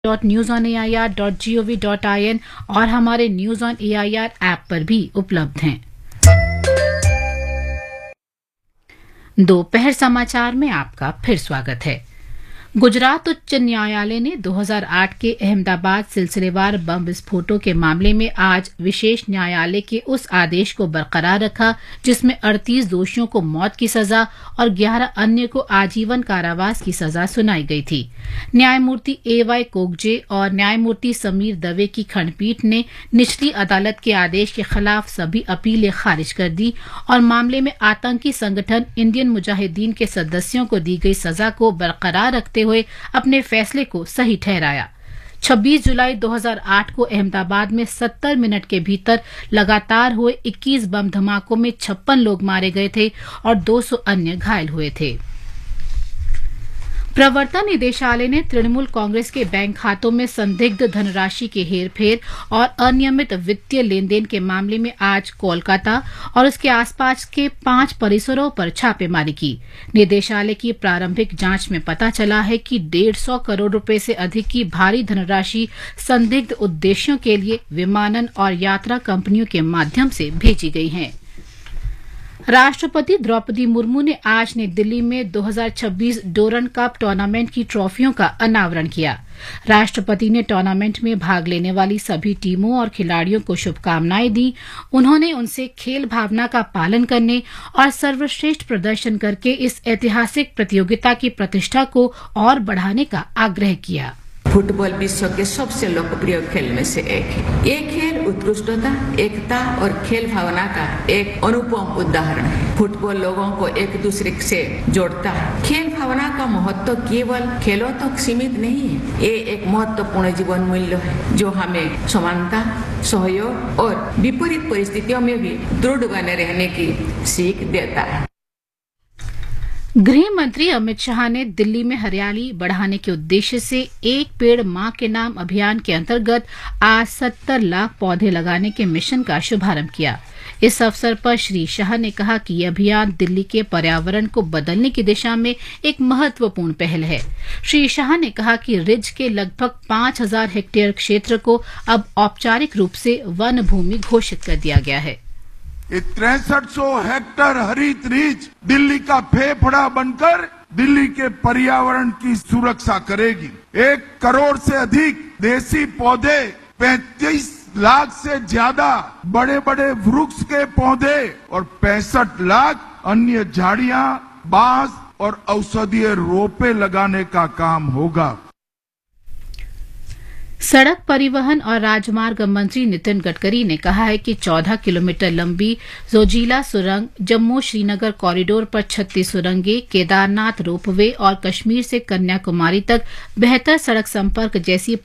www.newsonair.gov.in और हमारे news on AIR app पर भी उपलब्ध हैं। दोपहर समाचार में आपका फिर स्वागत है। गुजरात उच्च न्यायालय ने 2008 के अहमदाबाद सिलसिलेवार बम विस्फोटों के मामले में आज विशेष न्यायालय के उस आदेश को बरकरार रखा जिसमें 38 दोषियों को मौत की सजा और 11 अन्य को आजीवन कारावास की सजा सुनाई गई थी। न्यायमूर्ति AY कोगजे और न्यायमूर्ति समीर दवे की खंडपीठ ने निचली अदालत के आदेश के खिलाफ सभी अपीलें खारिज कर दी और मामले में आतंकी संगठन इंडियन मुजाहिदीन के सदस्यों को दी गई सजा को बरकरार रखते हुए अपने फैसले को सही ठहराया। 26 जुलाई 2008 को अहमदाबाद में 70 मिनट के भीतर लगातार हुए 21 बम धमाकों में 56 लोग मारे गए थे और 200 अन्य घायल हुए थे। प्रवर्तन निदेशालय ने तृणमूल कांग्रेस के बैंक खातों में संदिग्ध धनराशि के हेरफेर और अनियमित वित्तीय लेन देन के मामले में आज कोलकाता और उसके आसपास के 5 परिसरों पर छापेमारी की। निदेशालय की प्रारंभिक जांच में पता चला है कि 150 करोड़ रुपए से अधिक की भारी धनराशि संदिग्ध उद्देश्यों के लिए विमानन और यात्रा कंपनियों के माध्यम से भेजी गई है। राष्ट्रपति द्रौपदी मुर्मू ने आज नई दिल्ली में 2026 डोरन कप टूर्नामेंट की ट्रॉफियों का अनावरण किया। राष्ट्रपति ने टूर्नामेंट में भाग लेने वाली सभी टीमों और खिलाड़ियों को शुभकामनाएं दी। उन्होंने उनसे खेल भावना का पालन करने और सर्वश्रेष्ठ प्रदर्शन करके इस ऐतिहासिक प्रतियोगिता की प्रतिष्ठा को और बढ़ाने का आग्रह किया। फुटबॉल विश्व के सबसे लोकप्रिय खेल में से एक है। ये खेल उत्कृष्टता, एकता और खेल भावना का एक अनुपम उदाहरण है। फुटबॉल लोगों को एक दूसरे से जोड़ता है। खेल भावना का महत्व केवल खेलों तक सीमित नहीं है, ये एक महत्वपूर्ण जीवन मूल्य है जो हमें समानता, सहयोग और विपरीत परिस्थितियों में भी दृढ़ बने रहने की सीख देता है। गृह मंत्री अमित शाह ने दिल्ली में हरियाली बढ़ाने के उद्देश्य से एक पेड़ मां के नाम अभियान के अंतर्गत आज 70 लाख पौधे लगाने के मिशन का शुभारंभ किया। इस अवसर पर श्री शाह ने कहा कि यह अभियान दिल्ली के पर्यावरण को बदलने की दिशा में एक महत्वपूर्ण पहल है। श्री शाह ने कहा कि रिज के लगभग 5000 हेक्टेयर क्षेत्र को अब औपचारिक रूप से वन भूमि घोषित कर दिया गया है। 6300 हेक्टेयर हरित रिज दिल्ली का फेफड़ा बनकर दिल्ली के पर्यावरण की सुरक्षा करेगी। 1 करोड़ से अधिक देसी पौधे, 35 लाख से ज्यादा बड़े बड़े वृक्ष के पौधे और 65 लाख अन्य झाड़ियां, बांस और औषधीय रोपे लगाने का काम होगा। सड़क परिवहन और राजमार्ग मंत्री नितिन गडकरी ने कहा है कि 14 किलोमीटर लंबी जोजिला सुरंग, जम्मू श्रीनगर कॉरिडोर पर 36 सुरंगें, केदारनाथ रोपवे और कश्मीर से कन्याकुमारी तक बेहतर सड़क संपर्क जैसी